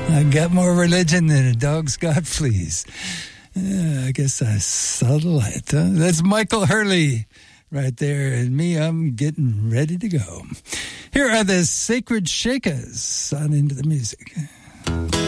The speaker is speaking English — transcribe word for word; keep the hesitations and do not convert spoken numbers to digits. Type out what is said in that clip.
I got more religion than a dog's got fleas. Yeah, I guess I saw the light. Huh? That's Michael Hurley right there. And me, I'm getting ready to go. Here are the Sacred Shakers on Into the Music.